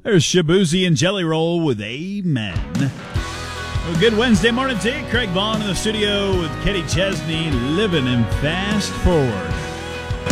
There's Shabuzi and Jelly Roll with Amen. Well, good Wednesday morning to you. Craig Vaughn in the studio with Kenny Chesney, living in Fast Forward.